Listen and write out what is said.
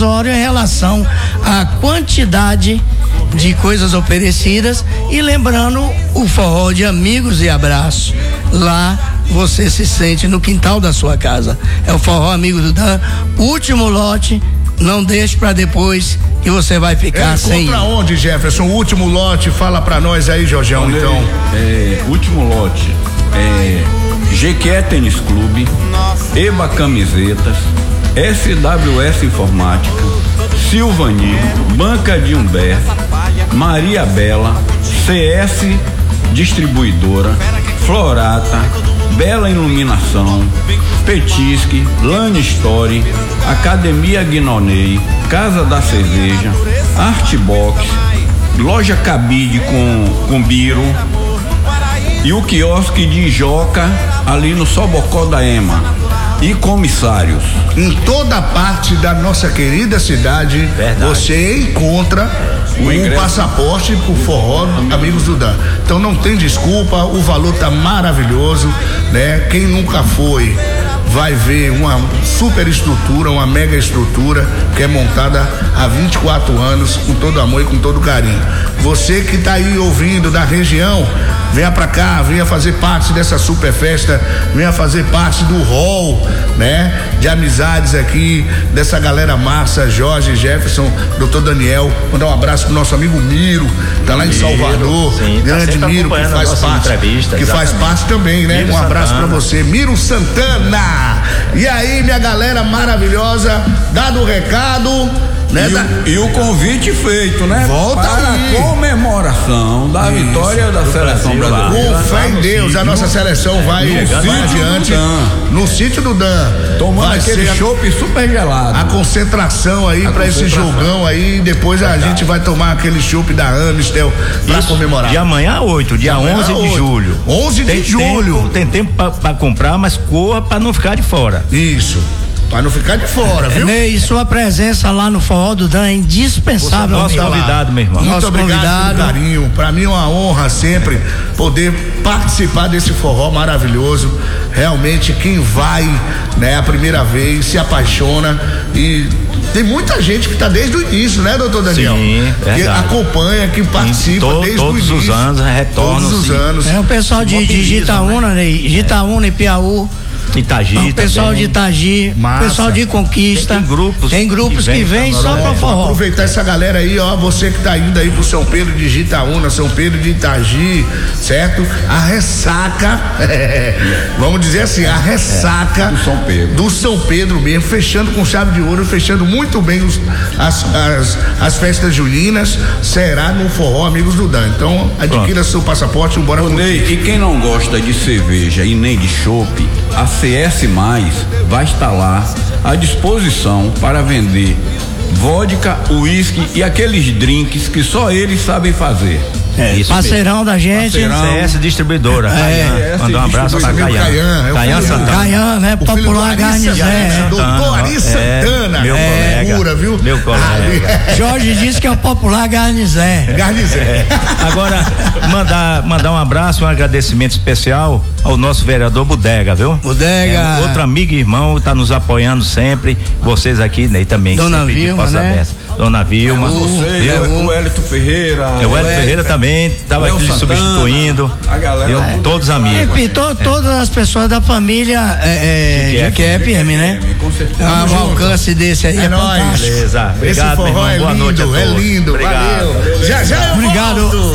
irrisório em relação à quantidade de coisas oferecidas, e lembrando o forró de Amigos e Abraços. Lá você se sente no quintal da sua casa. É o forró Amigos do Dan, último lote, não deixe para depois que você vai ficar sem. Compra onde, Jefferson? O último lote, fala pra nós aí, Jorjão, então. Último lote, GQ Tênis Clube, EBA Camisetas, SWS Informática, Silvanil, Banca de Humberto, Maria Bela, CS Distribuidora, Florata, Bela Iluminação, Petisque, Lane Story, Academia Guinonei, Casa da Cerveja, Artbox, Loja Cabide com Biro e o quiosque de Joca ali no Sobocó da Ema. E comissários. Em toda parte da nossa querida cidade, você encontra o passaporte pro forró Amigos do Dan. Então não tem desculpa, o valor tá maravilhoso, né? Quem nunca foi vai ver uma super estrutura, uma mega estrutura que é montada há 24 anos com todo amor e com todo carinho. Você que tá aí ouvindo da região, venha pra cá, venha fazer parte dessa super festa, venha fazer parte do hall, né? De amizades aqui, dessa galera massa, Jorge, Jefferson, Dr. Daniel. Mandar um abraço pro nosso amigo Miro, tá lá em Salvador. Sim, grande tá Miro, que faz parte. Que faz parte também, né? Miro um abraço Santana. pra você, Miro Santana. E aí, minha galera maravilhosa, dado o recado, né? E o convite feito, né? Volta para aí. a comemoração da vitória da seleção brasileira. Com fé em Deus, a nossa seleção vai adiante no sítio do Dan. Tomando vai aquele ser chopp super gelado. a concentração aí para esse jogão aí. Depois a gente vai tomar aquele chopp da Amistel pra comemorar. De amanhã a 8, dia 11 de julho. 11 de julho. Tem tempo pra comprar, mas corra pra não ficar de fora. Isso. Pra não ficar de fora, viu? Ney, sua presença lá no forró do Dan é indispensável. Nosso convidado, meu irmão. Muito Nosso obrigado convidado. pelo carinho. Pra mim é uma honra sempre poder participar desse forró maravilhoso. Realmente quem vai, né, a primeira vez se apaixona, e tem muita gente que tá desde o início, né, doutor Daniel? Sim, que verdade. acompanha, que participa desde o início. Todos os anos retornam. Todos os anos. É o pessoal de Jitaúna, Ney, Jitaúna e Piauí. Itagi, O pessoal de Itagi, o pessoal de Conquista. Tem grupos que vêm só pra forró. Aproveitar essa galera aí, ó, você que tá indo aí pro São Pedro de Jitaúna, São Pedro de Itagi, certo? A ressaca, vamos dizer assim, a ressaca do São Pedro mesmo, fechando com chave de ouro, fechando muito bem as festas julinas, será no forró Amigos do Dan. Então, adquira seu passaporte e bora Ney, e quem não gosta de cerveja e nem de chopp, a CS Mais vai estar lá à disposição para vender vodka, uísque e aqueles drinks que só eles sabem fazer. Isso Parceirão mesmo. da gente. CS Distribuidora. Mandar um abraço pra Caian Santana. Caian, né? Popular Garnizé. Doutor Ari Santana. Meu colega. Pura, viu? Meu colega. Jorge disse que é o popular Garnizé. Garnizé. Agora, mandar um abraço, um agradecimento especial ao nosso vereador Bodega, viu? Bodega. Outro amigo e irmão, tá nos apoiando sempre. Vocês aqui, Ney, também. Dona Vilma, né? Dona Vilma. O Hélito Ferreira. O Hélito Ferreira também estava aqui substituindo. A galera. Todos amigos. E todas as pessoas da família de QFM, né? Com certeza. O alcance desse aí é nóis. fantástico. Beleza. Esse Obrigado, meu forró irmão. é Boa noite a lindo, todos. é lindo. Obrigado. Valeu. Já eu Obrigado. volto.